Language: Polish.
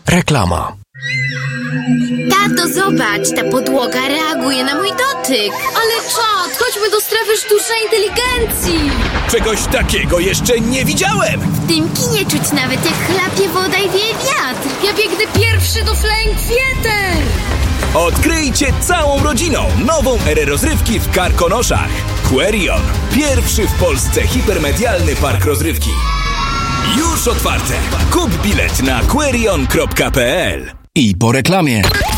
Reklama. Tato, zobacz, ta podłoga reaguje na mój dotyk. Ale czad, chodźmy do strefy sztucznej inteligencji. Czegoś takiego jeszcze nie widziałem. W tym kinie czuć nawet jak chlapie woda i wieje wiatr. Ja biegnę pierwszy do Flying Theater. Odkryjcie całą rodziną nową erę rozrywki w Karkonoszach. Querion. Pierwszy w Polsce hipermedialny park rozrywki. Już otwarte. Kup bilet na querion.pl. I po reklamie.